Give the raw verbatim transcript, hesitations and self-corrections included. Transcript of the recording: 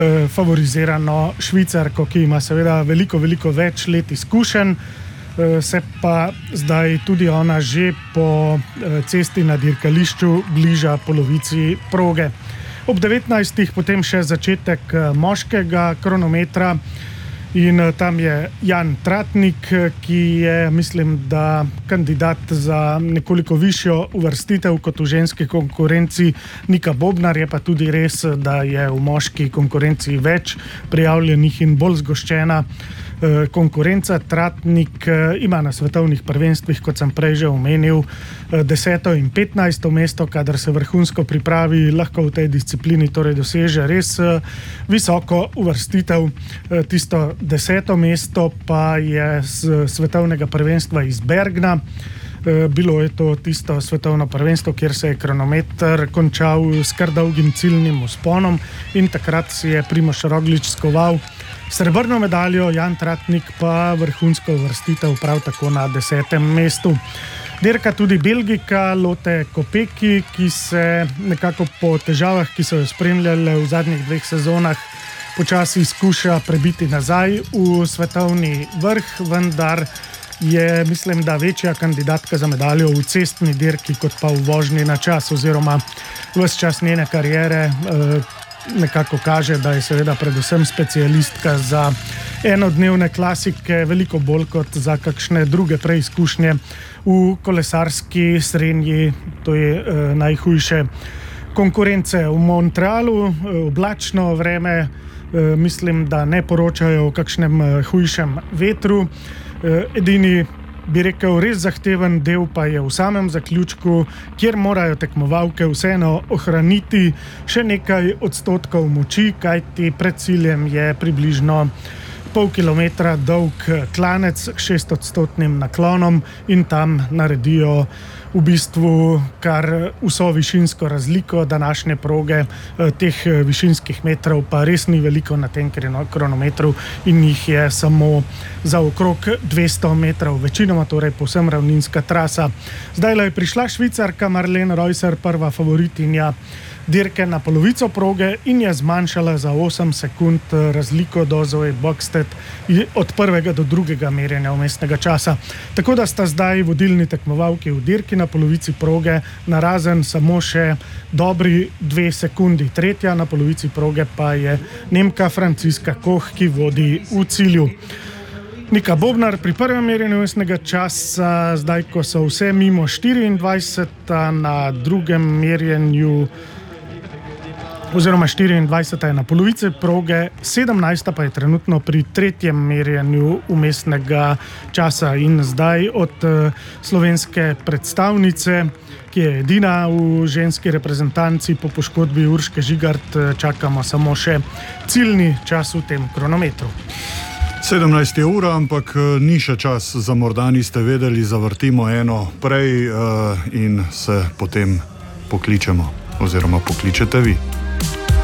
favorizirano Švicarko, ki ima seveda veliko, veliko več let izkušenj, se pa zdaj tudi ona že po cesti na dirkališču bliža polovici proge. Ob devetnajstih potem še začetek moškega kronometra in tam je Jan Tratnik, ki je, mislim, da kandidat za nekoliko višjo uvrstitev kot v ženski konkurenci Nika Bobnar. Je pa tudi res, da je v moški konkurenci več prijavljenih in bolj zgoščena konkurenca. Tratnik ima na svetovnih prvenstvih, kot sem prej že omenil, deseto in petnajsto mesto, kadar se vrhunsko pripravi, lahko v tej disciplini torej doseže res visoko uvrstitev. Tisto deseto mesto pa je z svetovnega prvenstva iz Bergna. Bilo je to tisto svetovno prvenstvo, kjer se je kronometer končal s kar dolgim ciljnim vzponom in takrat si je Primož Roglič skoval srebrno medaljo, Jan Tratnik pa vrhunsko uvrstitev prav tako na desetem mestu. Dirka tudi Belgijka Lotte Kopecky, ki se nekako po težavah, ki so jo spremljale v zadnjih dveh sezonah, počasi skuša prebiti nazaj v svetovni vrh, vendar je, mislim, da večja kandidatka za medaljo v cestni dirki kot pa v vožnji na čas, oziroma ves čas njene kariere nekako kaže, da je seveda predvsem specialistka za enodnevne klasike, veliko bolj kot za kakšne druge preizkušnje v kolesarski srenji, to je eh, najhujše konkurence. V Montrealu oblačno vreme, eh, mislim, da ne poročajo o kakšnem eh, hujšem vetru. Eh, edini, bi rekel, res zahteven del pa je v samem zaključku, kjer morajo tekmovalke vseeno ohraniti še nekaj odstotkov moči, kajti pred ciljem je približno pol kilometra dolg klanec s šestodstotnim naklonom in tam naredijo v bistvu kar vso višinsko razliko današnje proge. Teh višinskih metrov pa res ni veliko na tem kronometru in jih je samo za okrog dvesto metrov, večinoma torej povsem ravninska trasa. Zdaj je prišla Švicarka Marlene Reusser, prva favoritinja dirke, na polovico proge in je zmanjšala za osem sekund razliko do Zoe Bogstedt od prvega do drugega merjenja vmesnega časa. Tako da sta zdaj vodilni tekmovalki v dirki na polovici proge, narazen samo še dobri dve sekundi. Tretja na polovici proge pa je Nemka Franciska Koch, ki vodi v cilju. Nika Bobnar pri prvem merjenju vmesnega časa, zdaj ko so vse mimo štiriindvajseta, na drugem merjenju oziroma štiriindvajseta je na polovici proge, sedemnajsta pa je trenutno pri tretjem merjenju vmesnega časa. In zdaj od slovenske predstavnice, ki je edina v ženski reprezentanci po poškodbi Urške Žigart, čakamo samo še ciljni čas v tem kronometru. sedemnajst je ura, ampak ni še čas za morda niste vedeli, zavrtimo eno prej uh, in se potem pokličemo oziroma pokličete vi.